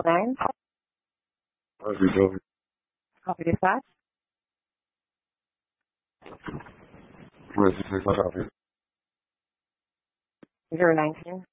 9. Harvey W. Copy dispatch. Resident copy. 019.